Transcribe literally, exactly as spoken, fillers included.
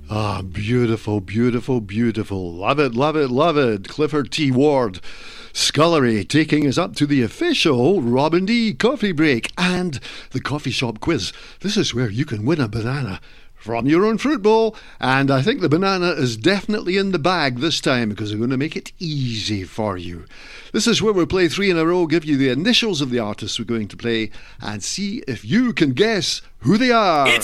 Ah, beautiful, beautiful, beautiful. Love it, love it, love it. Clifford T. Ward. Scullery taking us up to the official Robin D coffee break and the coffee shop quiz. This is where you can win a banana from your own fruit bowl, and I think the banana is definitely in the bag this time because I'm going to make it easy for you. This is where we play three in a row, give you the initials of the artists we're going to play, and see if you can guess who they are. It's